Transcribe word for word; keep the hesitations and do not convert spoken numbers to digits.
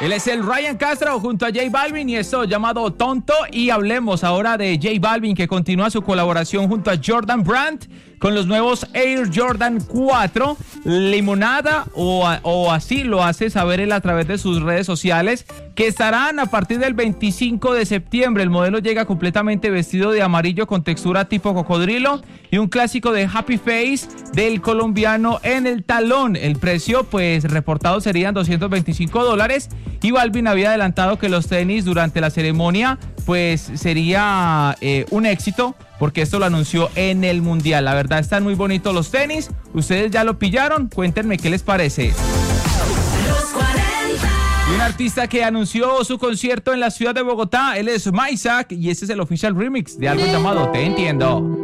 Él es el Ryan Castro junto a J Balvin y esto llamado Tonto. Y hablemos ahora de J Balvin, que continúa su colaboración junto a Jordan Brand con los nuevos Air Jordan cuatro Limonada, o, o así lo hace saber él a través de sus redes sociales, que estarán a partir del veinticinco de septiembre. El modelo llega completamente vestido de amarillo con textura tipo cocodrilo y un clásico de Happy Face del colombiano en el talón. El precio pues reportado serían doscientos veinticinco dólares, y Balvin había adelantado que los tenis durante la ceremonia pues sería eh, un éxito, porque esto lo anunció en el Mundial. La verdad están muy bonitos los tenis. ¿Ustedes ya lo pillaron? Cuéntenme qué les parece. Y un artista que anunció su concierto en la ciudad de Bogotá, él es Maisak, y este es el official remix de algo llamado Te Entiendo.